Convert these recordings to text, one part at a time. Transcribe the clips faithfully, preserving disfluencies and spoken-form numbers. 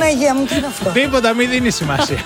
Παναγία μου, τι είναι αυτό? Τίποτα, μην δίνει σημασία.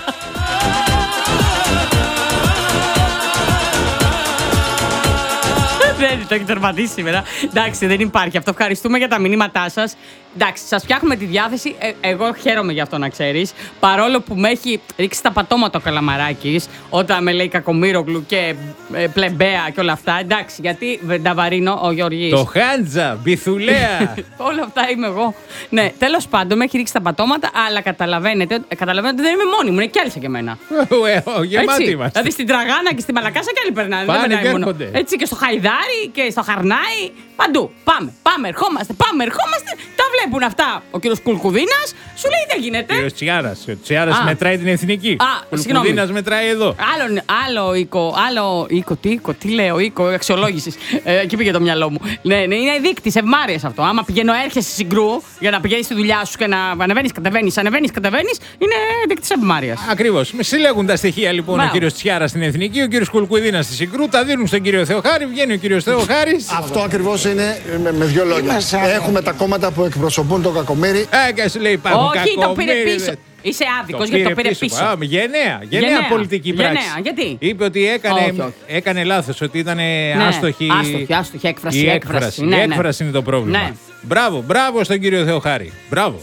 Δεν το έχει τερματίσει σήμερα. Εντάξει, δεν υπάρχει αυτό. Ευχαριστούμε για τα μηνύματά σας. Εντάξει, σας φτιάχνουμε τη διάθεση. Ε, εγώ χαίρομαι γι' αυτό, να ξέρεις. Παρόλο που με έχει ρίξει τα πατώματα ο Καλαμαράκης όταν με λέει Κακομοίρογλου και ε, πλεμπαία και όλα αυτά. Εντάξει, γιατί Βενταβαρίνο, ο Γεωργής. Το Χάντζα, Μπιθουλέα. Όλα αυτά είμαι εγώ. Ναι, τέλος πάντων, με έχει ρίξει τα πατώματα, αλλά καταλαβαίνετε, καταλαβαίνετε ότι δεν είμαι μόνη μου. Είναι κι άλλοι σαν και εμένα. Γεμάτοι είμαστε. Δηλαδή στην Τραγάνα και στη Μαλακάσα κι άλλοι περνάνε. Δεν περνάει μόνο. Έτσι και στο Χαϊδάρι και στο Χαρνάι. Παντού. Πάμε, πάμε, ερχόμαστε, πάμε, ερχόμαστε. Τα βλέπουν αυτά. Ο κύριος Κουλκουδίνας σου λέει δεν γίνεται. Ο κύριος Τσιάρας. Ο Τσιάρας μετράει την εθνική. Ο Κουλκουδίνας μετράει εδώ. Άλλο, άλλο οίκο, άλλο οίκο, τι οίκο, τι λέω, οίκο αξιολόγησης. Ε, εκεί πήγε το μυαλό μου. Ναι, ναι, είναι δείκτης ευμάρειας αυτό. Άμα πηγαίνω, έρχεσαι συγκρού για να πηγαίνεις στη δουλειά σου και να ανεβαίνεις, κατεβαίνεις, ανεβαίνεις, κατεβαίνεις, είναι δείκτης ευμάρειας. Ακριβώς. Με συλλέγουν τα στοιχεία λοιπόν. Μπράβο. Ο κύριος Τσιάρας στην εθνική, ο κύριος Κουλκουδίνας στη συγκρού, τα δίνουν στον κύριο Θεοχάρη, βγαίνει ο κύριος Θεοχάρης. Αυτό ακριβώς είναι με, με δύο λόγια. Έχουμε τα κόμματα που εκπροσωπούν το Κακομοίρη. Ε, και σου λέει υπάρχουν όχι, το πήρε πίσω. Είσαι άδικος γιατί το πήρε πίσω. Α, γενναία, γενναία πολιτική πράξη. Γενναία, γιατί? Είπε ότι έκανε, όχι, όχι. έκανε λάθος, ότι ήταν ναι, άστοχη. Άστοχη, άστοχη, έκφραση. Η έκφραση, έκφραση, ναι, η έκφραση ναι. είναι το πρόβλημα. Ναι. Μπράβο, μπράβο στον κύριο Θεοχάρη. Μπράβο.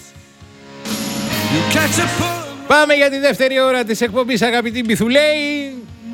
Πάμε για τη δεύτερη ώρα της εκπομπής, αγαπητοί Μπιθουλέοι.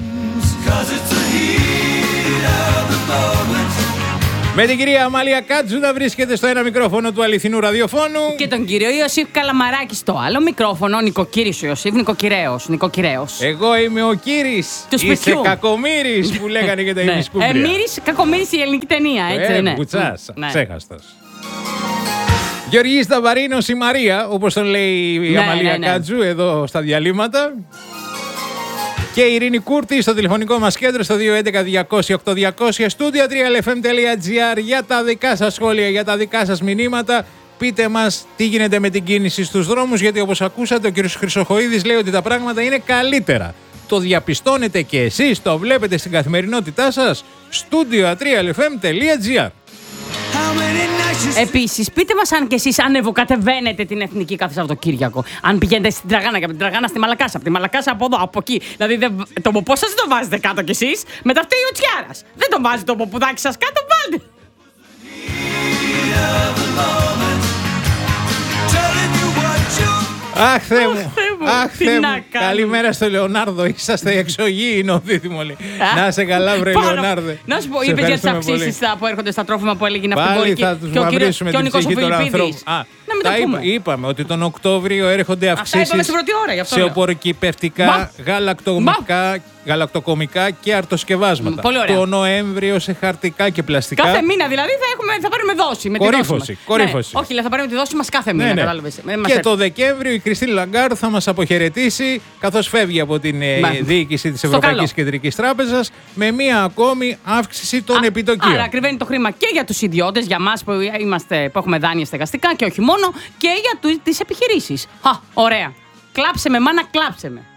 Με την κυρία Αμάλια Κάτζου να βρίσκεται στο ένα μικρόφωνο του αληθινού ραδιοφώνου. Και τον κύριο Ιωσήφ Καλαμαράκη στο άλλο μικρόφωνο. Νοικοκύρης ο Ιωσήφ, νοικοκυρέος. Νοικοκυρέος. Εγώ είμαι ο Κύρις. Του σπιτιού. Είσαι Κακομοίρης που λέγανε και τα ναι. ημισκούμπρια. Ε, Μύρης, Κακομοίρης η ελληνική ταινία, έτσι ε, δεν είναι? Κουτσάς, ναι. Ξέχαστος. Γεωργής Σταβαρίνος η Μαρία, όπως τον λέει η ναι, Αμαλία ναι, ναι. Κάτζου εδώ στα διαλύματα. Και η Ειρήνη Κούρτη στο τηλεφωνικό μας κέντρο στο δύο έντεκα διακόσια οκτώ διακόσια στούντιο τρία ελ εφ εμ τελεία τζι άρ για τα δικά σας σχόλια, για τα δικά σας μηνύματα. Πείτε μας τι γίνεται με την κίνηση στους δρόμους, γιατί όπως ακούσατε ο κ. Χρυσοχοΐδης λέει ότι τα πράγματα είναι καλύτερα. Το διαπιστώνετε και εσείς, το βλέπετε στην καθημερινότητά σας. στούντιο τρία ελ εφ εμ τελεία τζι άρ. Επίσης, πείτε μας αν και εσείς ανεβοκατεβαίνετε την εθνική κάθε Σαββατοκύριακο. Αν πηγαίνετε στην Τραγάνα και από την Τραγάνα στη Μαλακάσα, από τη Μαλακάσα από εδώ, από εκεί. Δηλαδή, δεν, το ποπό σας δεν το βάζετε κάτω κι εσείς. Μετά φταίει ο Τσιάρας. Δεν τον βάζετε το ποπουδάκι σας κάτω, βάλτε. Αχ, Θεέ μου. Αχ, Θεέ μου. Καλημέρα στο Λεωνάρδο. Είσαστε εξωγήινο, δίδυμο. Να σε καλά, βρε Λεωνάρδε. Να σου πω, είπες για τις αυξήσεις που έρχονται στα τρόφιμα που έλεγε αυτή την πόλη. Πάλι θα τους μαυρίσουμε την ψυχή των ανθρώπων. Είπαμε ότι τον Οκτώβριο έρχονται αυξήσεις σε οπωροκυπευτικά, γαλακτοκομικά γαλακτοκομικά και αρτοσκευάσματα. Το Νοέμβριο σε χαρτικά και πλαστικά. Κάθε μήνα δηλαδή θα, έχουμε, θα πάρουμε δόση. Με κορύφωση. Τη κορύφωση. Ναι, όχι, θα πάρουμε τη δόση μας κάθε μήνα. Ναι, ναι. Και το Δεκέμβριο η Κριστίν Λαγκάρντ θα μας αποχαιρετήσει, καθώς φεύγει από την Μα... διοίκηση της Ευρωπαϊκής Κεντρικής Τράπεζας, με μία ακόμη αύξηση των Α, επιτοκίων. Άρα ακριβένει το χρήμα και για τους ιδιώτες, για μας που, είμαστε, που έχουμε δάνεια στεγαστικά και όχι μόνο, και για τις επιχειρήσεις. Χα, ωραία. Κλάψε με, μάνα, κλάψε με.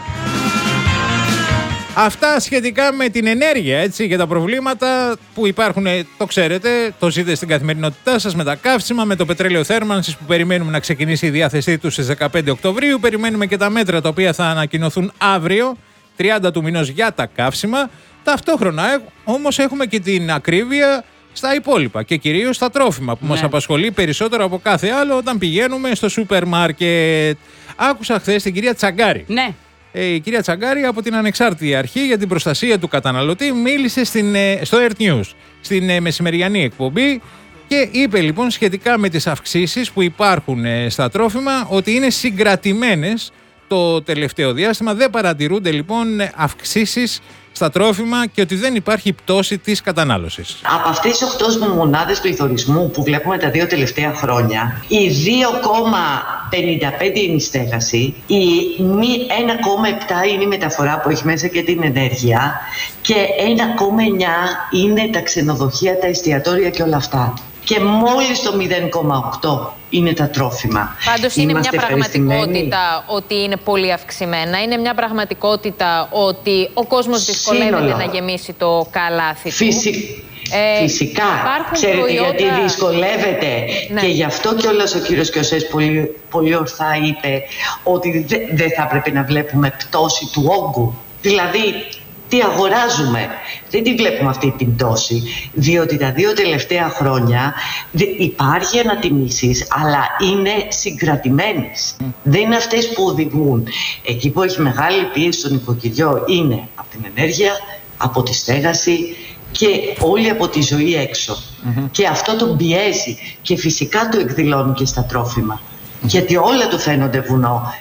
Αυτά σχετικά με την ενέργεια, έτσι, για τα προβλήματα που υπάρχουν, το ξέρετε, το ζείτε στην καθημερινότητά σας με τα καύσιμα, με το πετρέλαιο θέρμανσης που περιμένουμε να ξεκινήσει η διάθεσή του στις δεκαπέντε Οκτωβρίου. Περιμένουμε και τα μέτρα τα οποία θα ανακοινωθούν αύριο, τριάντα του μηνός, για τα καύσιμα. Ταυτόχρονα όμως έχουμε και την ακρίβεια στα υπόλοιπα και κυρίως στα τρόφιμα που ναι. μας απασχολεί περισσότερο από κάθε άλλο όταν πηγαίνουμε στο σούπερ μάρκετ. Άκουσα χθες την κυρία Τσαγκάρη. Ναι. Η κυρία Τσαγκάρη από την Ανεξάρτητη Αρχή για την Προστασία του Καταναλωτή μίλησε στην, στο Earth News στην μεσημεριανή εκπομπή και είπε λοιπόν σχετικά με τις αυξήσεις που υπάρχουν στα τρόφιμα ότι είναι συγκρατημένες το τελευταίο διάστημα. Δεν παρατηρούνται λοιπόν αυξήσεις στα τρόφιμα και ότι δεν υπάρχει πτώση της κατανάλωσης. Από αυτές τις οκτώ μονάδες πληθωρισμού που βλέπουμε τα δύο τελευταία χρόνια, η δύο κόμμα πενήντα πέντε είναι η στέγαση, η ένα κόμμα επτά είναι η μεταφορά που έχει μέσα και την ενέργεια και ένα κόμμα εννιά είναι τα ξενοδοχεία, τα εστιατόρια και όλα αυτά. Και μόλις το μηδέν κόμμα οκτώ είναι τα τρόφιμα. Πάντως είναι μια πραγματικότητα ότι είναι πολύ αυξημένα. Είναι μια πραγματικότητα ότι ο κόσμος δυσκολεύεται να γεμίσει το καλάθι του. Φυσι... Ε, Φυσικά. Ξέρετε προϊόντα... γιατί δυσκολεύεται. Ναι. Και γι' αυτό κιόλας ο κύριος Κιωσές πολύ, πολύ ορθά είπε ότι δεν δε θα πρέπει να βλέπουμε πτώση του όγκου. Δηλαδή, τι αγοράζουμε. Δεν τη βλέπουμε αυτή την πτώση. Διότι τα δύο τελευταία χρόνια υπάρχει ανατιμήσεις, αλλά είναι συγκρατημένες. Mm. Δεν είναι αυτές που οδηγούν. Εκεί που έχει μεγάλη πίεση στον νοικοκυριό είναι από την ενέργεια, από τη στέγαση και όλη από τη ζωή έξω. Mm-hmm. Και αυτό τον πιέζει και φυσικά το εκδηλώνει και στα τρόφιμα. Mm-hmm. Γιατί όλα του φαίνονται βουνό.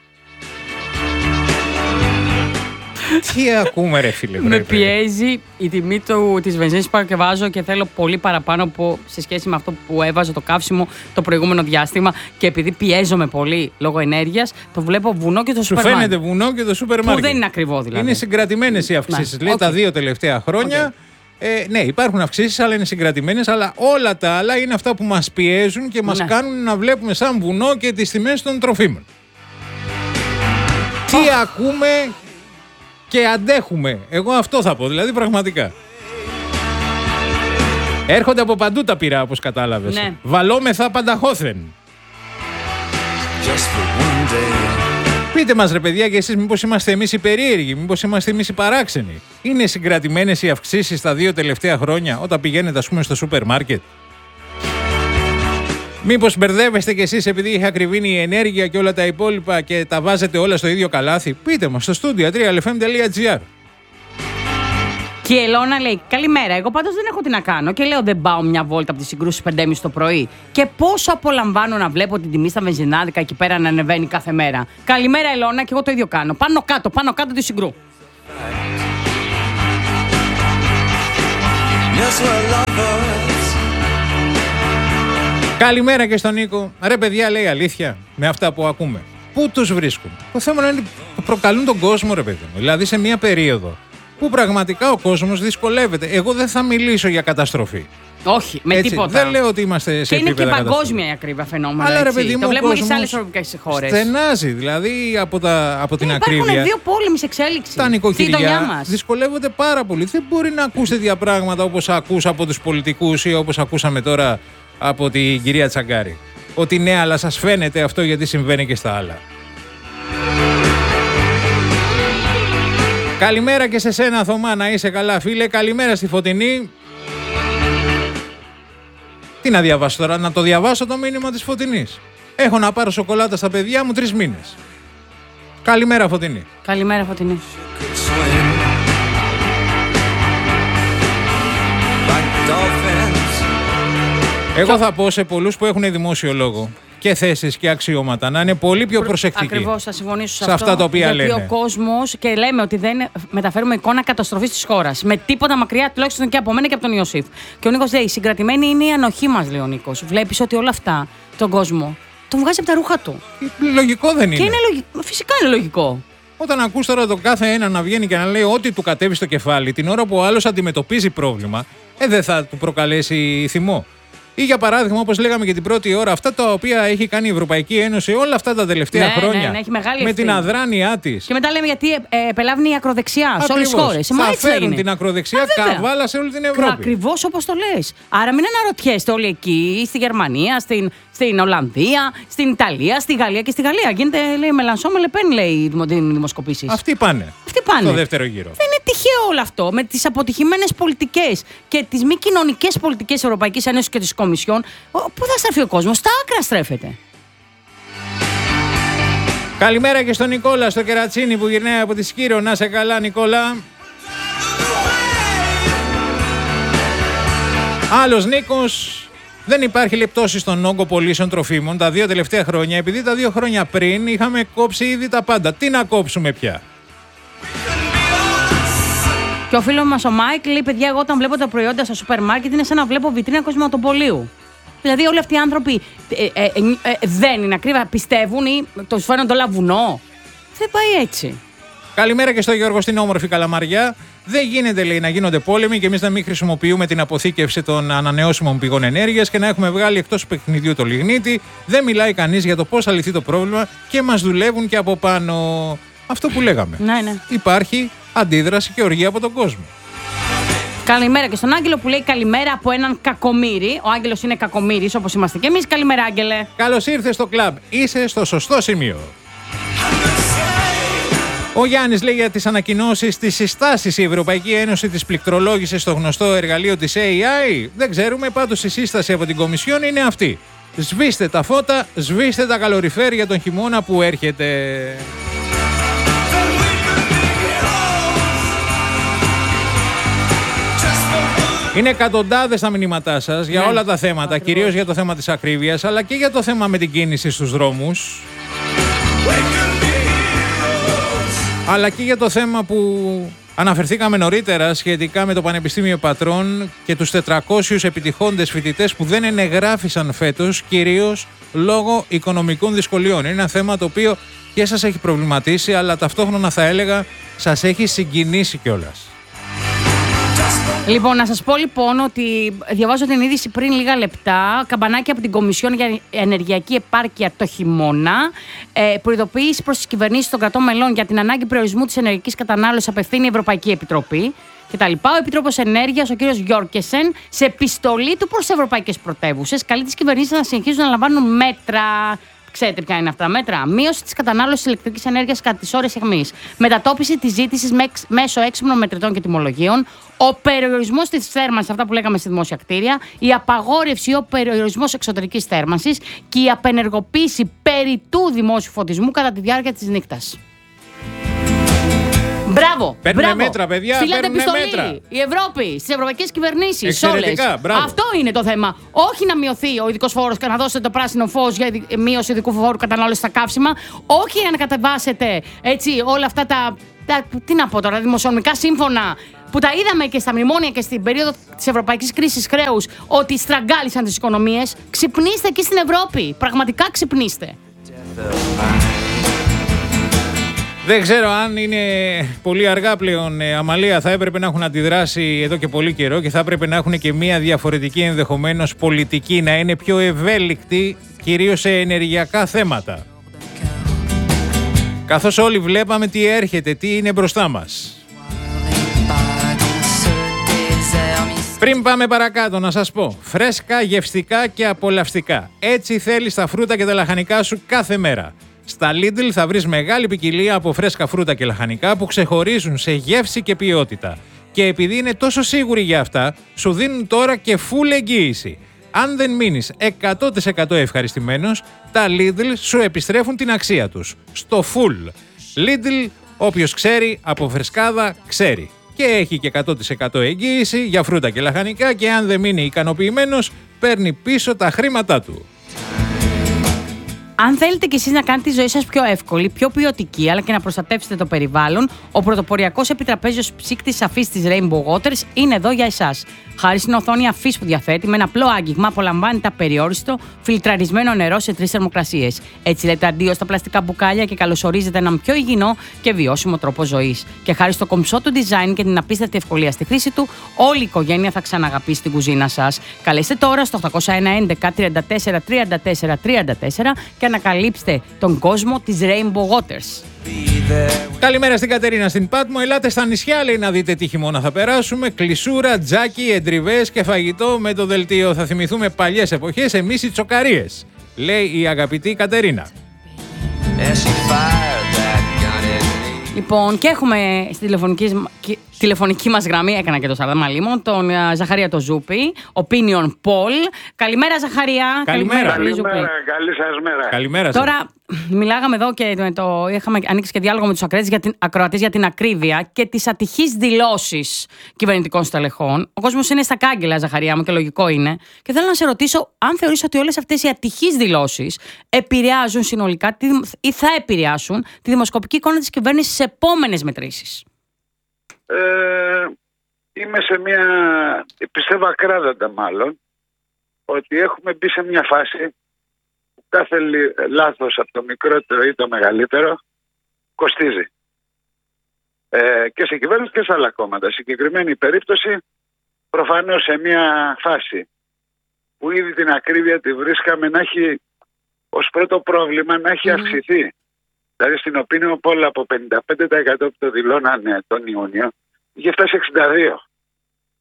Τι ακούμε ρε φίλε. Με πιέζει η τιμή του, της βενζίνης που πάω και βάζω και θέλω πολύ παραπάνω από, σε σχέση με αυτό που έβαζε το καύσιμο το προηγούμενο διάστημα και επειδή πιέζομαι πολύ λόγω ενέργειας, το βλέπω βουνό και το σούπερ μάρκετ. Σου φαίνεται βουνό και το σούπερ μάρκετ. Που δεν είναι ακριβό δηλαδή. Είναι συγκρατημένες οι αυξήσεις. Ναι. Λέει okay. τα δύο τελευταία χρόνια. Okay. Ε, ναι, υπάρχουν αυξήσεις, αλλά είναι συγκρατημένες, αλλά όλα τα άλλα είναι αυτά που μας πιέζουν και μας ναι. κάνουν να βλέπουμε σαν βουνό και τις τιμές των τροφίμων. Τι oh. ακούμε και αντέχουμε. Εγώ αυτό θα πω, δηλαδή πραγματικά. Έρχονται από παντού τα πυρά, όπως κατάλαβες. Ναι. Βαλόμεθα πανταχώθεν. Πείτε μας ρε παιδιά και εσείς μήπως είμαστε εμείς οι περίεργοι, μήπως είμαστε εμείς οι παράξενοι. Είναι συγκρατημένες οι αυξήσεις τα δύο τελευταία χρόνια όταν πηγαίνετε ας πούμε στο σούπερ μάρκετ. Μήπως μπερδεύεστε κι εσείς επειδή είχε ακριβήνει η ενέργεια και όλα τα υπόλοιπα και τα βάζετε όλα στο ίδιο καλάθι. Πείτε μας στο στούντιο τρία ελ εφ εμ τελεία τζι άρ. Και η Ελώνα λέει: καλημέρα. Εγώ πάντως δεν έχω τι να κάνω και λέω: δεν πάω μια βόλτα από τη Συγκρούση πέντε και μισή το πρωί. Και πόσο απολαμβάνω να βλέπω την τιμή στα βενζινάδικα εκεί πέρα να ανεβαίνει κάθε μέρα. Καλημέρα, Ελώνα, και εγώ το ίδιο κάνω. Πάνω κάτω, πάνω κάτω τη Συγκρού. Καλημέρα και στον Νίκο. Ρε παιδιά, λέει αλήθεια με αυτά που ακούμε. Πού τους βρίσκουν. Το θέμα είναι ότι προκαλούν τον κόσμο, ρε παιδί μου. Δηλαδή σε μια περίοδο που πραγματικά ο κόσμος δυσκολεύεται. Εγώ δεν θα μιλήσω για καταστροφή. Όχι, με έτσι, τίποτα. Δεν λέω ότι είμαστε σε και επίπεδα είναι και παγκόσμια η ακρίβεια φαινόμενα. Αλλά, ρε παιδί μου, το βλέπουμε και σε άλλες ευρωπαϊκές χώρες. Στενάζει δηλαδή από, τα, από την ακρίβεια. Υπάρχουν δύο πόλεμες εξέλιξης. Τα νοικοκυριά δυσκολεύονται πάρα πολύ. Δεν μπορεί να ακούς τέτοια πράγματα όπως ακούς από τους πολιτικούς ή όπως ακούσαμε τώρα από την κυρία Τσαγκάρη. Ότι ναι, αλλά σας φαίνεται αυτό γιατί συμβαίνει και στα άλλα. Καλημέρα και σε σένα Θωμά, να είσαι καλά φίλε. Καλημέρα στη Φωτεινή. Τι να διαβάσω τώρα, να το διαβάσω το μήνυμα της Φωτεινής. Έχω να πάρω σοκολάτα στα παιδιά μου τρεις μήνες. Καλημέρα Φωτεινή. Καλημέρα Φωτεινή. Εγώ θα πω σε πολλούς που έχουν δημόσιο λόγο και θέσεις και αξιώματα να είναι πολύ πιο προσεκτικοί. Ακριβώς, θα συμφωνήσω σε, σε αυτό, αυτά τα οποία γιατί λένε. Ο κόσμος, και λέμε ότι δεν μεταφέρουμε εικόνα καταστροφής της χώρας. Με τίποτα μακριά, τουλάχιστον και από μένα και από τον Ιωσήφ. Και ο Νίκος λέει: συγκρατημένη είναι η ανοχή μας, λέει ο Νίκος. Βλέπεις ότι όλα αυτά τον κόσμο τον βγάζει από τα ρούχα του. Λογικό δεν είναι. Και είναι λογικό. Φυσικά είναι λογικό. Όταν ακούς τώρα το κάθε ένα να βγαίνει και να λέει ό,τι του κατέβει στο κεφάλι την ώρα που ο άλλος αντιμετωπίζει πρόβλημα, ε, δεν θα του προκαλέσει θυμό. Ή για παράδειγμα, όπως λέγαμε και την πρώτη ώρα, αυτά τα οποία έχει κάνει η Ευρωπαϊκή Ένωση όλα αυτά τα τελευταία ναι, χρόνια. Ναι, ναι, έχει μεγάλη με την αδράνειά της. Και μετά λέμε γιατί ε, επελάβνει η ακροδεξιά σε όλες τις χώρες. Θα φέρουν την ακροδεξιά καβάλα σε όλη την Ευρώπη. Ακριβώς όπως το λες. Άρα μην αναρωτιέστε όλοι εκεί, στη Γερμανία, στην, στην Ολλανδία, στην Ιταλία, στη Γαλλία και στη Γαλλία. Γίνεται, λέει, Μελανσό με Λεπέν, λέει οι δημοσκοπήσεις. Αυτοί πάνε. Αυτοί πάνε. Στο δεύτερο γύρο. Δεν είναι τυχαίο όλο αυτό με τις αποτυχημένες πολιτικές και τις μη κοινωνικές πολιτικές της Ευρωπαϊκής Ένωσης και της Κομισιόν. Πού θα στραφεί ο κόσμος, στα άκρα στρέφεται. Καλημέρα και στον Νικόλα, στο Κερατσίνι που γυρνάει από τη Σκύρο. Να σε καλά, Νικόλα. Άλλος Νίκος. Δεν υπάρχει λεπτώση στον όγκο πωλήσεων τροφίμων τα δύο τελευταία χρόνια, επειδή τα δύο χρόνια πριν είχαμε κόψει ήδη τα πάντα. Τι να κόψουμε πια. Και ο φίλος μας ο Μάικ λέει: παιδιά, εγώ όταν βλέπω τα προϊόντα στο σούπερ μάρκετ είναι σαν να βλέπω βιτρίνα κοσματοπολίου. Δηλαδή, όλοι αυτοί οι άνθρωποι ε, ε, ε, ε, δεν είναι ακρίβεια, πιστεύουν ή το φαίνονται όλα βουνό. Δεν πάει έτσι. Καλημέρα και στο Γιώργο στην όμορφη Καλαμαριά. Δεν γίνεται, λέει, να γίνονται πόλεμοι και εμείς να μην χρησιμοποιούμε την αποθήκευση των ανανεώσιμων πηγών ενέργειας και να έχουμε βγάλει εκτός παιχνιδιού το λιγνίτη. Δεν μιλάει κανείς για το πώς θα λυθεί το πρόβλημα και μας δουλεύουν και από πάνω. Αυτό που λέγαμε. Ναι, ναι. Υπάρχει αντίδραση και οργή από τον κόσμο. Καλημέρα και στον Άγγελο που λέει καλημέρα από έναν κακομοίρη. Ο Άγγελος είναι κακομοίρης όπως είμαστε και εμείς. Καλημέρα, Άγγελε. Καλώς ήρθες στο κλαμπ. Είσαι στο σωστό σημείο. Ο Γιάννης λέει για τις ανακοινώσεις, τις συστάσεις. Η Ευρωπαϊκή Ένωση της πληκτρολόγησε στο γνωστό εργαλείο της έι άι. Δεν ξέρουμε, πάντως η σύσταση από την Κομισιόν είναι αυτή. Σβήστε τα φώτα, σβήστε τα καλοριφέρ για τον χειμώνα που έρχεται. Είναι εκατοντάδες τα μηνύματά σας για όλα τα θέματα, κυρίως για το θέμα της ακρίβειας, αλλά και για το θέμα με την κίνηση στους δρόμους. Αλλά και για το θέμα που αναφερθήκαμε νωρίτερα σχετικά με το Πανεπιστήμιο Πατρών και τους τετρακόσιους επιτυχώντες φοιτητές που δεν ενεγράφησαν φέτος, κυρίως λόγω οικονομικών δυσκολιών. Είναι ένα θέμα το οποίο και σας έχει προβληματίσει, αλλά ταυτόχρονα θα έλεγα σας έχει συγκινήσει κιόλας. Λοιπόν, να σας πω λοιπόν ότι διαβάζω την είδηση πριν λίγα λεπτά. Καμπανάκι από την Κομισιόν για Ενεργειακή Επάρκεια το χειμώνα. Ε, προειδοποίηση προς τις κυβερνήσεις των κρατών μελών για την ανάγκη περιορισμού της ενεργειακής κατανάλωσης απευθύνει η Ευρωπαϊκή Επιτροπή κτλ. Ο Επίτροπος Ενέργειας, ο κ. Γιόρκεσεν, σε επιστολή του προς τις ευρωπαϊκές πρωτεύουσες, καλεί τις κυβερνήσεις να συνεχίζουν να λαμβάνουν μέτρα. Ξέρετε ποια είναι αυτά τα μέτρα? Μείωση της κατανάλωσης ηλεκτρικής ενέργειας κατά τις ώρες αιχμής. Μετατόπιση της ζήτησης μέσω έξυπνων μετρητών και τιμολογίων. Ο περιορισμός της θέρμανσης, αυτά που λέγαμε στη δημόσια κτίρια. Η απαγόρευση ή ο περιορισμός εξωτερικής θέρμανσης. Και η απενεργοποίηση περί του δημόσιου φωτισμού κατά τη διάρκεια της νύχτας. Μπράβο! Παίρνουμε μπράβο. μέτρα, παιδιά. Στείλατε επιστολή. Μέτρα. Η Ευρώπη, στις ευρωπαϊκές κυβερνήσεις. Εξαιρετικά, μπράβο. Αυτό είναι το θέμα. Όχι να μειωθεί ο ειδικός φόρος και να δώσετε το πράσινο φως για μείωση ειδικού φόρου κατανάλωσης στα καύσιμα. Όχι να κατεβάσετε έτσι όλα αυτά τα, τα. Τι να πω τώρα, δημοσιονομικά σύμφωνα που τα είδαμε και στα μνημόνια και στην περίοδο της ευρωπαϊκής κρίσης χρέους ότι στραγγάλισαν τις οικονομίες. Ξυπνήστε εκεί στην Ευρώπη. Πραγματικά ξυπνήστε. Δεν ξέρω αν είναι πολύ αργά πλέον, ε, Αμαλία. Θα έπρεπε να έχουν αντιδράσει εδώ και πολύ καιρό και θα έπρεπε να έχουν και μια διαφορετική ενδεχομένως πολιτική, να είναι πιο ευέλικτη, κυρίως σε ενεργειακά θέματα. Καθώς όλοι βλέπαμε τι έρχεται, τι είναι μπροστά μας. Πριν πάμε παρακάτω, να σας πω, φρέσκα, γευστικά και απολαυστικά. Έτσι θέλεις τα φρούτα και τα λαχανικά σου κάθε μέρα. Στα Lidl θα βρεις μεγάλη ποικιλία από φρέσκα φρούτα και λαχανικά που ξεχωρίζουν σε γεύση και ποιότητα. Και επειδή είναι τόσο σίγουροι για αυτά, σου δίνουν τώρα και full εγγύηση. Αν δεν μείνεις εκατό τοις εκατό ευχαριστημένος, τα Lidl σου επιστρέφουν την αξία τους. Στο full. Lidl, όποιος ξέρει, από φρεσκάδα ξέρει. Και έχει και εκατό τοις εκατό εγγύηση για φρούτα και λαχανικά και αν δεν μείνει ικανοποιημένος, παίρνει πίσω τα χρήματά του. Αν θέλετε κι εσείς να κάνετε τη ζωή σας πιο εύκολη, πιο ποιοτική, αλλά και να προστατεύσετε το περιβάλλον, ο πρωτοποριακός επιτραπέζιος ψύκτης αφής της Rainbow Waters είναι εδώ για εσάς. Χάρη στην οθόνη αφής που διαθέτει, με ένα απλό άγγιγμα απολαμβάνετε απεριόριστο φιλτραρισμένο νερό σε τρεις θερμοκρασίες. Έτσι λέτε αντίο στα πλαστικά μπουκάλια και καλωσορίζετε έναν πιο υγιεινό και βιώσιμο τρόπο ζωής. Και χάρη στο κομψό του design και την απίστευτη ευκολία στη χρήση του, όλη η οικογένεια θα ξαναγαπήσει την κουζίνα σας. Καλέστε τώρα στο οκτώ ένα ένα τριάντα τέσσερα τριάντα τέσσερα τριάντα τέσσερα και ανακαλύψτε τον κόσμο της Rainbow Waters. Καλημέρα στην Κατερίνα στην Πάτμο. Ελάτε στα νησιά, λέει, να δείτε τι χειμώνα θα περάσουμε. Κλεισούρα, τζάκι, εντριβές και φαγητό με το δελτίο. Θα θυμηθούμε παλιές εποχές, εμείς οι τσοκαρίες, λέει η αγαπητή Κατερίνα. Λοιπόν, και έχουμε στη τηλεφωνική, τηλεφωνική μας γραμμή, έκανα και το σαρδαμά λίμον, τον uh, Ζαχαρία το Ζούπι, Opinion Poll. Καλημέρα, Ζαχαρία. Καλημέρα. Καλημέρα, καλή σας μέρα. Καλημέρα. Τώρα, μιλάγαμε εδώ και το, είχαμε ανοίξει και διάλογο με τους ακροατές για την, ακροατές για την ακρίβεια και τις ατυχείς δηλώσεις κυβερνητικών στελεχών. Ο κόσμος είναι στα κάγκελα, Ζαχαρία μου, και λογικό είναι. Και θέλω να σε ρωτήσω αν θεωρείς ότι όλες αυτές οι ατυχείς δηλώσεις επηρεάζουν συνολικά ή θα επηρεάσουν τη δημοσκοπική εικόνα της κυβέρνησης σε επόμενες μετρήσεις. Ε, είμαι σε μια, πιστεύω ακράδαντα μάλλον, ότι έχουμε μπει σε μια φάση που κάθε λάθος από το μικρότερο ή το μεγαλύτερο κοστίζει. Ε, και σε κυβέρνηση και σε άλλα κόμματα. Συγκεκριμένη περίπτωση προφανώς σε μια φάση που ήδη την ακρίβεια τη βρίσκαμε να έχει ως πρώτο πρόβλημα να έχει mm. αυξηθεί. Δηλαδή στην Opinion Poll από πενήντα πέντε τοις εκατό που το δηλώνανε τον Ιούνιο είχε φτάσει εξήντα δύο τοις εκατό.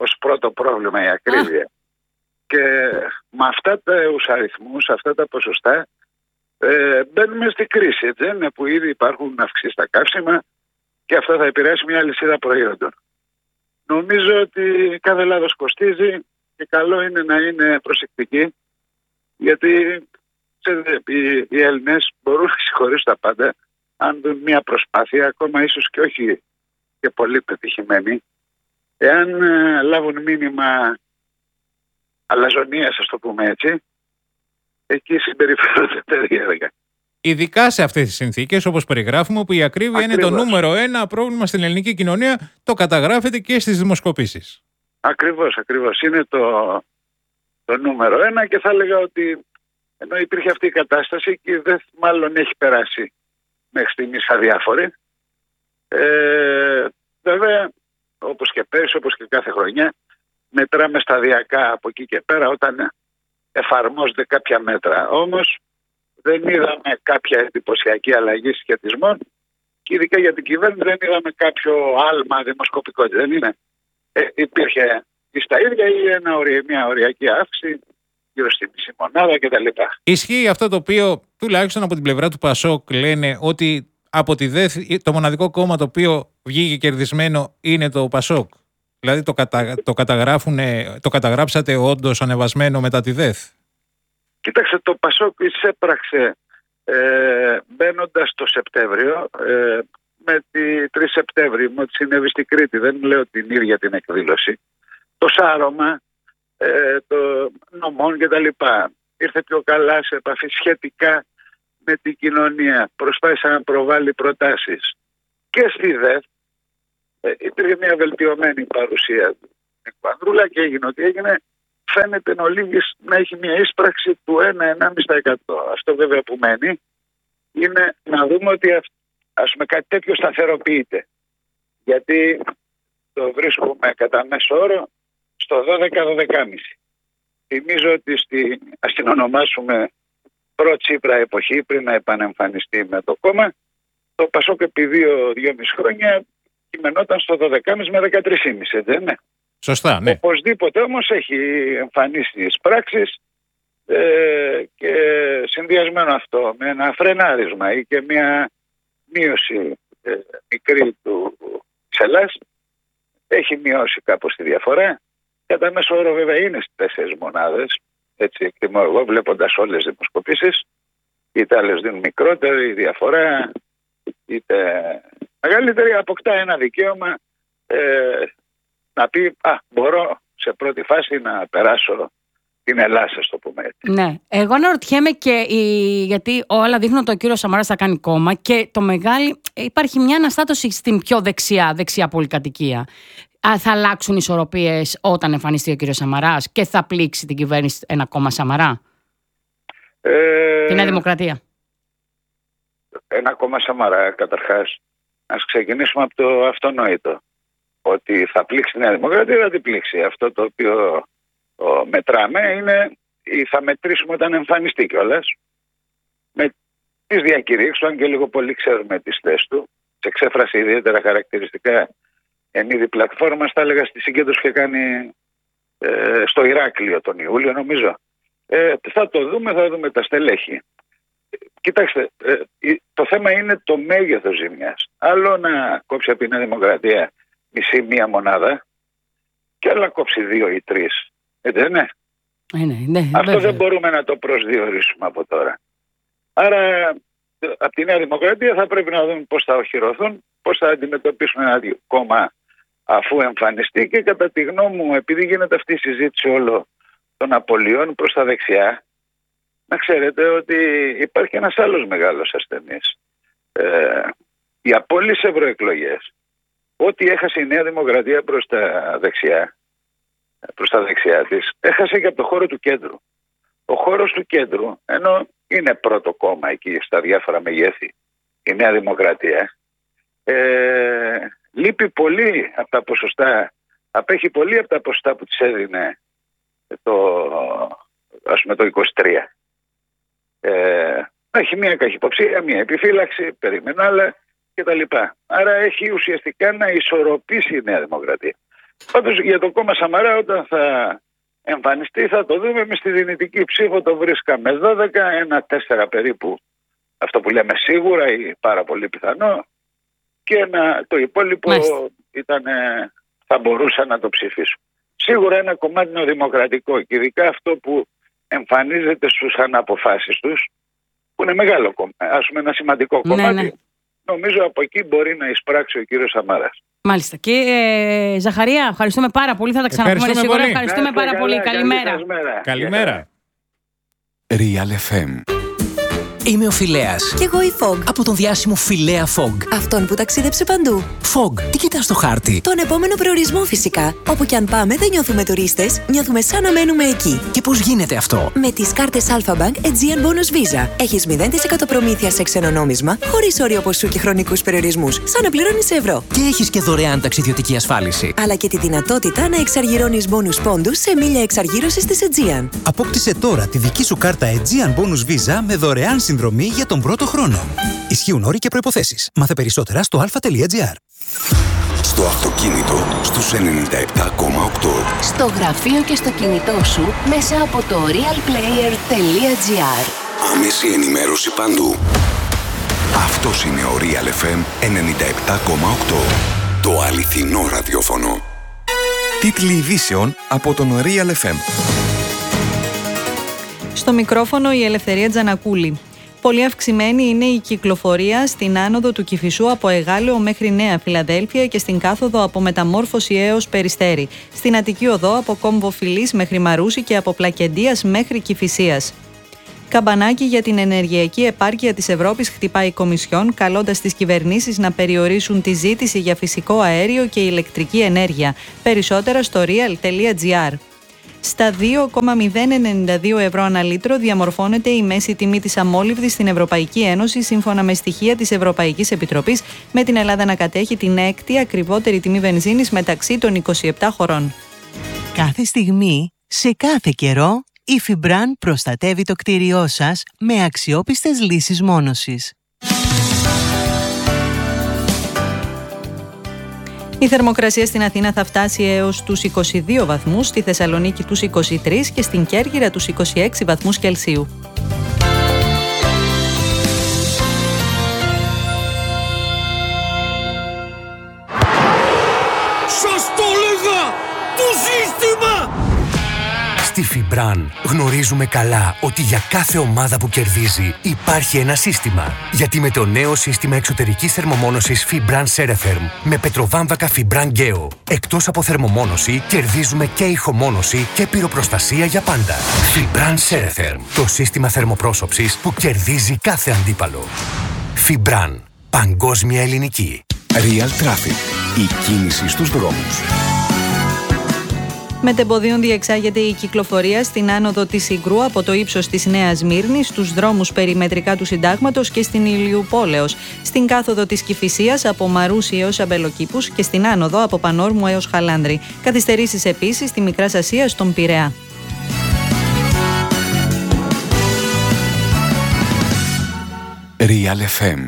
ως πρώτο πρόβλημα η ακρίβεια. Και με αυτά τους αριθμούς, αυτά τα ποσοστά, ε, μπαίνουμε στη κρίση, έτσι, είναι, που ήδη υπάρχουν αυξήσεις στα καύσιμα και αυτό θα επηρεάσει μια λυσίδα προϊόντων. Νομίζω ότι κάθε λάθος κοστίζει και καλό είναι να είναι προσεκτικοί, γιατί ξέρετε, οι, οι Έλληνες μπορούν να συγχωρήσουν τα πάντα αν δουν μια προσπάθεια, ακόμα ίσως και όχι και πολύ πετυχημένη, εάν ε, λάβουν μήνυμα αλαζονίας, ας το πούμε έτσι, εκεί συμπεριφέρονται περίεργα. Ειδικά σε αυτές τις συνθήκες, όπως περιγράφουμε, όπου η ακρίβεια Ακριβώς. είναι το νούμερο ένα πρόβλημα στην ελληνική κοινωνία, το καταγράφεται και στις δημοσκοπήσεις. Ακριβώς, ακριβώς. Είναι το, το νούμερο ένα και θα έλεγα ότι ενώ υπήρχε αυτή η κατάσταση και δεν μάλλον έχει περάσει μέχρι στιγμής αδιάφορη. Ε, βέβαια, όπως και πέρυσι, όπως και κάθε χρονιά, μετράμε σταδιακά από εκεί και πέρα όταν εφαρμόζονται κάποια μέτρα. Όμως δεν είδαμε κάποια εντυπωσιακή αλλαγή σχετισμών και ειδικά για την κυβέρνηση δεν είδαμε κάποιο άλμα δημοσκοπικό. Δεν είναι. Ε, υπήρχε στα ίδια ή ένα, μια οριακή αύξηση γύρω στη μισή μονάδα κτλ. Ισχύει αυτό το οποίο τουλάχιστον από την πλευρά του Πασόκ λένε ότι από τη ΔΕΘ το μοναδικό κόμμα το οποίο βγήκε κερδισμένο είναι το Πασόκ. Δηλαδή το, κατα, το, το καταγράψατε όντως ανεβασμένο μετά τη ΔΕΘ. Κοίταξε, το Πασόκ εισέπραξε ε, μπαίνοντας το Σεπτέμβριο ε, με τη τρεις Σεπτέμβρη, με ό,τι συνέβη στην Κρήτη. Δεν λέω την ίδια την εκδήλωση. Το σάρωμα ε, το νομών κτλ. Ήρθε πιο καλά σε επαφή σχετικά με την κοινωνία. Προσπάθησε να προβάλλει προτάσεις. Και στη ΔΕΘ ε, υπήρχε μια βελτιωμένη παρουσία του Νίκου Ανδρούλα και έγινε ότι έγινε. Φαίνεται ο Λίγης να έχει μια ίσπραξη του ένα με ένα κόμμα πέντε τοις εκατό. Αυτό βέβαια που μένει είναι να δούμε ότι ας πούμε κάτι τέτοιο σταθεροποιείται. Γιατί το βρίσκουμε κατά μέσο όρο στο δώδεκα με δώδεκα κόμμα πέντε. Θυμίζω ότι στη, ας την ονομάσουμε προ-Τσίπρα εποχή, πριν να επανεμφανιστεί με το κόμμα, το Πασόκ επί δύο με δυόμισι χρόνια κειμενόταν στο δώδεκα κόμμα πέντε με δεκατρία κόμμα πέντε, έτσι δεν είναι? Σωστά, ναι. Οπωσδήποτε όμως έχει εμφανίσει τις πράξεις ε, και συνδυασμένο αυτό με ένα φρενάρισμα ή και μια μείωση ε, μικρή του Ελλάς, έχει μειώσει κάπως τη διαφορά. Κατά μέσο όρο βέβαια είναι στις τέσσερις μονάδες, έτσι εκτιμώ εγώ βλέποντας όλες τις δημοσκοπήσεις, είτε άλλες δίνουν μικρότερη η διαφορά, είτε μεγαλύτερη, αποκτά ένα δικαίωμα ε, να πει «Α, μπορώ σε πρώτη φάση να περάσω την Ελλάδα», ας το πούμε έτσι. Ναι. Εγώ αναρωτιέμαι και η... γιατί όλα δείχνουν ότι ο κύριος Σαμαράς θα κάνει κόμμα και το μεγάλη... υπάρχει μια αναστάτωση στην πιο δεξιά, δεξιά πολυκατοικία. Α, θα αλλάξουν ισορροπίες όταν εμφανιστεί ο κύριος Σαμαράς και θα πλήξει την κυβέρνηση ένα κόμμα Σαμαρά? Ε... Τη Νέα Δημοκρατία. Ένα κόμμα Σαμαρά, καταρχάς, ας ξεκινήσουμε από το αυτονόητο. Ότι θα πλήξει τη Νέα Δημοκρατία, θα την πλήξει. Αυτό το οποίο ο, μετράμε είναι ή θα μετρήσουμε όταν εμφανιστεί κιόλας. Με τις διακηρύξεις του, αν και λίγο πολύ ξέρουμε τις θέσεις του, σε εξέφρασε ιδιαίτερα χαρακτηριστικά εν είδη πλατφόρμας, θα έλεγα στη συγκέντρωση που είχε κάνει ε, στο Ηράκλειο τον Ιούλιο, νομίζω. Ε, θα το δούμε, θα δούμε τα στελέχη. Κοιτάξτε, ε, το θέμα είναι το μέγεθος ζημιάς. Άλλο να κόψει από τη Νέα Δημοκρατία μισή μία μονάδα και άλλα κόψει δύο ή τρεις. Έτσι δεν είναι? Ε, ναι, ναι, Αυτό βέβαια. δεν μπορούμε να το προσδιορίσουμε από τώρα. Άρα από τη Νέα Δημοκρατία θα πρέπει να δούμε πώς θα οχυρωθούν, πώς θα αντιμετωπίσουν ένα κόμμα αφού εμφανιστεί και κατά τη γνώμη μου, επειδή γίνεται αυτή η συζήτηση όλο των απολειών προς τα δεξιά, να ξέρετε ότι υπάρχει ένας άλλος μεγάλος ασθενής. Ε, οι απόλυες ευρωεκλογές, ό,τι έχασε η Νέα Δημοκρατία προς τα δεξιά, προς τα δεξιά της, έχασε και από το χώρο του κέντρου. Ο χώρος του κέντρου, ενώ είναι πρώτο κόμμα εκεί στα διάφορα μεγέθη, η Νέα Δημοκρατία, ε, λείπει πολύ από τα ποσοστά, απέχει πολύ από τα ποσοστά που της έδινε το, ας πούμε, το είκοσι τρία. Ε, έχει μία καχυποψία, μία επιφύλαξη, περιμένω άλλα κτλ. Άρα έχει ουσιαστικά να ισορροπήσει η Νέα Δημοκρατία. Πάντως για το κόμμα Σαμαρά, όταν θα εμφανιστεί, θα το δούμε. Με στη δυνητική ψήφο το βρίσκαμε δώδεκα, ένα τέσσερα περίπου, αυτό που λέμε σίγουρα ή πάρα πολύ πιθανό, και ένα, το υπόλοιπο ήταν, θα μπορούσαν να το ψηφίσουν. Σίγουρα ένα κομμάτι νεοδημοκρατικό, και ειδικά αυτό που εμφανίζεται στους αναποφάσεις τους, που είναι μεγάλο κομμάτι, ας πούμε ένα σημαντικό ναι, κομμάτι, ναι. νομίζω από εκεί μπορεί να εισπράξει ο κύριος Σαμαράς. Μάλιστα. Και ε, Ζαχαρία, ευχαριστούμε πάρα πολύ. Θα τα ξαναπούμε σίγουρα. Πολύ. Ευχαριστούμε Να, πάρα καλά, πολύ. Καλημέρα. Καλημέρα. Real εφ εμ. Είμαι ο Φιλέας. Κι εγώ η Fog. Από τον διάσημο Φιλέα Fog. Αυτόν που ταξίδεψε παντού. Fog, τι κοιτάς στο χάρτη? Τον επόμενο προορισμό φυσικά. Όπου κι αν πάμε δεν νιώθουμε τουρίστες, νιώθουμε σαν να μένουμε εκεί. Και πώς γίνεται αυτό? Με τις κάρτες Alpha Bank Aegean Bonus Visa. Έχεις μηδέν τοις εκατό προμήθεια σε ξενονόμισμα, χωρίς όριο ποσού και χρονικούς περιορισμούς, σαν να πληρώνεις σε ευρώ. Και έχεις και δωρεάν ταξιδιωτική ασφάλιση. Αλλά και τη δυνατότητα να εξαργυρώνεις bonus πόντους σε μίλια εξαργύρωσης της Aegean. Απόκτησε τώρα τη δική σου κάρτα Aegean Bonus Visa με δωρεάν συνδρομή για τον πρώτο χρόνο. Ισχύουν όροι και προϋποθέσεις. Μάθε περισσότερα στο α.gr. Στο αυτοκίνητο στους ενενήντα επτά κόμμα οκτώ. Στο γραφείο και στο κινητό σου μέσα από το realplayer.gr. Άμεση ενημέρωση παντού. Αυτός είναι ο Real εφ εμ ενενήντα επτά κόμμα οκτώ. Το αληθινό ραδιόφωνο. Τίτλοι ειδήσεων από τον Real εφ εμ. Στο μικρόφωνο η Ελευθερία Τζανακούλη. Πολύ αυξημένη είναι η κυκλοφορία στην άνοδο του Κηφισού από Εγάλεο μέχρι Νέα Φιλαδέλφια και στην κάθοδο από Μεταμόρφωση έως Περιστέρι. Στην Αττική Οδό από Κόμβο Φιλής μέχρι Μαρούσι και από Πλακεντίας μέχρι Κηφισίας. Καμπανάκι για την ενεργειακή επάρκεια της Ευρώπης χτυπάει η Κομισιόν, καλώντας τις κυβερνήσεις να περιορίσουν τη ζήτηση για φυσικό αέριο και ηλεκτρική ενέργεια. Περισσότερα στο real.gr. Στα δύο κόμμα μηδέν ενενήντα δύο ευρώ ανά λίτρο διαμορφώνεται η μέση τιμή της αμόλυβδης στην Ευρωπαϊκή Ένωση, σύμφωνα με στοιχεία της Ευρωπαϊκής Επιτροπής, με την Ελλάδα να κατέχει την έκτη ακριβότερη τιμή βενζίνης μεταξύ των είκοσι επτά χωρών. Κάθε στιγμή, σε κάθε καιρό, η Fibran προστατεύει το κτίριό σας με αξιόπιστες λύσεις μόνωσης. Η θερμοκρασία στην Αθήνα θα φτάσει έως τους είκοσι δύο βαθμούς, στη Θεσσαλονίκη τους είκοσι τρεις και στην Κέρκυρα τους είκοσι έξι βαθμούς Κελσίου. Σας το έλεγα! Το σύστημα! Στη Fibran γνωρίζουμε καλά ότι για κάθε ομάδα που κερδίζει υπάρχει ένα σύστημα. Γιατί με το νέο σύστημα εξωτερικής θερμομόνωσης Fibran Ceretherm με πετροβάμβακα Fibran Geo, εκτός από θερμομόνωση, κερδίζουμε και ηχομόνωση και πυροπροστασία για πάντα. Fibran Ceretherm, το σύστημα θερμοπρόσωψης που κερδίζει κάθε αντίπαλο. Fibran, παγκόσμια ελληνική. Real Traffic, η κίνηση στους δρόμους. Μετεμποδίων διεξάγεται η κυκλοφορία στην άνοδο της Ιγρού από το ύψος της Νέας Σμύρνης, στους δρόμους περιμετρικά του Συντάγματος και στην Ηλιουπόλεως, στην κάθοδο της Κηφισίας από Μαρούσι έως Αμπελοκήπους και στην άνοδο από Πανόρμου έως Χαλάνδρη. Καθυστερήσεις επίσης στη Μικράς Ασία στον Πειραιά. Real εφ εμ.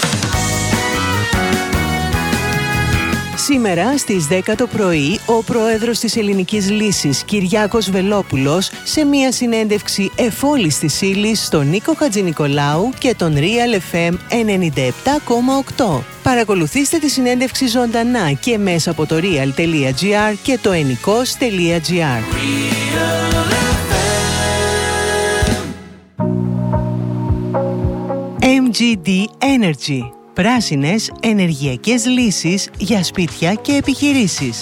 Σήμερα στις δέκα το πρωί, ο πρόεδρος της Ελληνικής Λύσης, Κυριάκος Βελόπουλος, σε μια συνέντευξη εφόλης της ύλης στον Νίκο Χατζηνικολάου και τον Real εφ εμ ενενήντα επτά κόμμα οκτώ. Παρακολουθήστε τη συνέντευξη ζωντανά και μέσα από το real.gr και το ενικός.gr. εμ τζι ντι Energy. Πράσινες ενεργειακές λύσεις για σπίτια και επιχειρήσεις.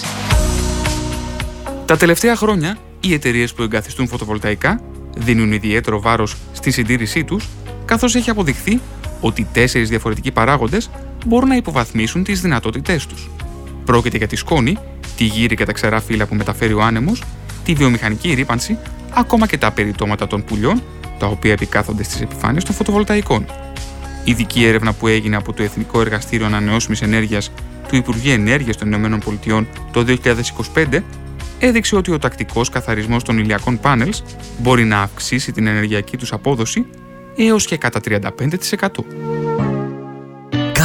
Τα τελευταία χρόνια, οι εταιρείες που εγκαθιστούν φωτοβολταϊκά δίνουν ιδιαίτερο βάρος στη συντήρησή τους, καθώς έχει αποδειχθεί ότι τέσσερις διαφορετικοί παράγοντες μπορούν να υποβαθμίσουν τις δυνατότητές τους. Πρόκειται για τη σκόνη, τη γύρι και τα ξερά φύλλα που μεταφέρει ο άνεμος, τη βιομηχανική ρύπανση, ακόμα και τα περιτώματα των πουλιών, τα οποία επικάθονται στις επιφάνειες των φωτοβολταϊκών. Ειδική έρευνα που έγινε από το Εθνικό Εργαστήριο Ανανεώσιμης Ενέργειας του Υπουργείου Ενέργειας των ΗΠΑ το δύο χιλιάδες είκοσι πέντε έδειξε ότι ο τακτικός καθαρισμός των ηλιακών πάνελς μπορεί να αυξήσει την ενεργειακή τους απόδοση έως και κατά τριάντα πέντε τοις εκατό.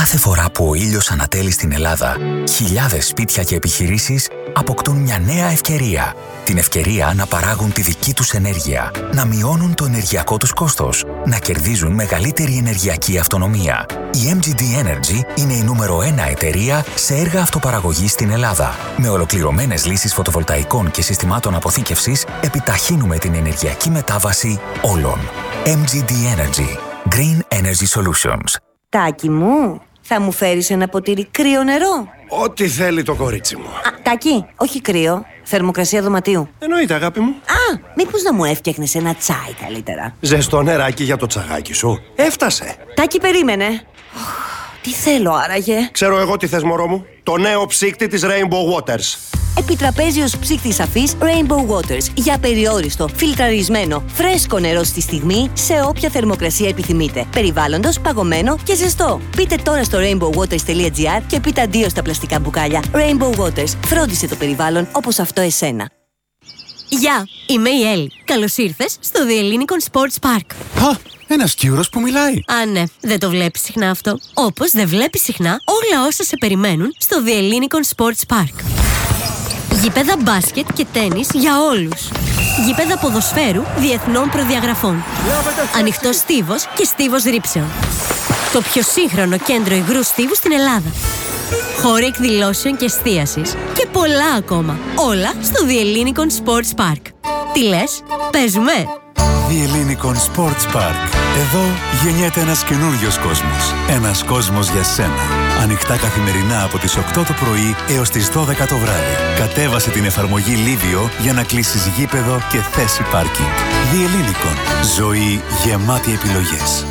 Κάθε φορά που ο ήλιος ανατέλει στην Ελλάδα, χιλιάδες σπίτια και επιχειρήσεις αποκτούν μια νέα ευκαιρία. Την ευκαιρία να παράγουν τη δική τους ενέργεια, να μειώνουν το ενεργειακό τους κόστος, να κερδίζουν μεγαλύτερη ενεργειακή αυτονομία. Η εμ τζι ντι Energy είναι η νούμερο ένα εταιρεία σε έργα αυτοπαραγωγής στην Ελλάδα. Με ολοκληρωμένες λύσεις φωτοβολταϊκών και συστημάτων αποθήκευσης, επιταχύνουμε την ενεργειακή μετάβαση όλων. εμ τζι ντι Energy. Green Energy Solutions. Τάκη μου, θα μου φέρεις ένα ποτήρι κρύο νερό? Ό,τι θέλει το κορίτσι μου. Α, Τάκη, όχι κρύο. Θερμοκρασία δωματίου. Εννοείται, αγάπη μου. Α, μήπως να μου έφτιαχνες ένα τσάι καλύτερα? Ζεστό νεράκι για το τσαγάκι σου. Έφτασε. Τάκη, περίμενε. Τι θέλω άραγε? Ξέρω εγώ τι θες, μωρό μου. Το νέο ψύκτη της Rainbow Waters. Επιτραπέζιος ψύκτης αφής Rainbow Waters. Για περιόριστο, φιλτραρισμένο, φρέσκο νερό στη στιγμή, σε όποια θερμοκρασία επιθυμείτε. Περιβάλλοντος, παγωμένο και ζεστό. Πείτε τώρα στο rainbow waters τελεία gr και πείτε αντίο στα πλαστικά μπουκάλια. Rainbow Waters. Φρόντισε το περιβάλλον όπως αυτό εσένα. Γεια, είμαι η Έλλη. Καλώς ήρθες στο The Ellinikon Sports Park. Α, ένας Κύρος που μιλάει. Α, ναι, δεν το βλέπεις συχνά αυτό. Όπως δεν βλέπεις συχνά όλα όσα σε περιμένουν στο The Ellinikon Sports Park. Γήπεδα μπάσκετ και τένις για όλους. Γήπεδα ποδοσφαίρου διεθνών προδιαγραφών. Ανοιχτός στίβος και στίβος ρήψεων. Το πιο σύγχρονο κέντρο υγρού στίβου στην Ελλάδα. Χώροι εκδηλώσεων και εστίασης. Και πολλά ακόμα. Όλα στο The Ellinikon Sports Park. Τι λες, παίζουμε? The Ellinikon Sports Park. Εδώ γεννιέται ένας καινούριος κόσμος. Ένας κόσμος για σένα. Ανοιχτά καθημερινά από τις οκτώ το πρωί έως τις δώδεκα το βράδυ. Κατέβασε την εφαρμογή Livio για να κλείσεις γήπεδο και θέση πάρκινγκ. The Ellinikon. Ζωή γεμάτη επιλογές.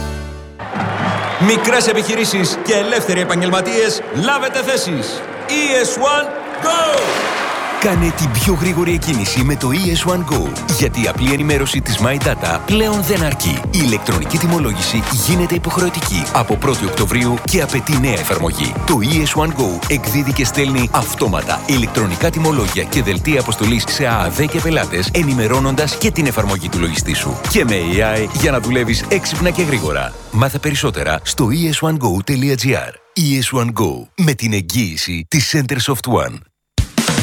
Μικρές επιχειρήσεις και ελεύθεροι επαγγελματίες, λάβετε θέσεις. ι ες one Go! Κάνε την πιο γρήγορη εκκίνηση με το ι ες one Go, γιατί η απλή ενημέρωση της My Data πλέον δεν αρκεί. Η ηλεκτρονική τιμολόγηση γίνεται υποχρεωτική από πρώτη Οκτωβρίου και απαιτεί νέα εφαρμογή. Το ι ες one Go εκδίδει και στέλνει αυτόματα ηλεκτρονικά τιμολόγια και δελτία αποστολής σε ΑΑΔ και πελάτες, ενημερώνοντας και την εφαρμογή του λογιστή σου. Και με έι άι για να δουλεύεις έξυπνα και γρήγορα. Μάθε περισσότερα στο ι ες one go τελεία gr. ι ες one Go, με την εγγύηση της Center Soft One.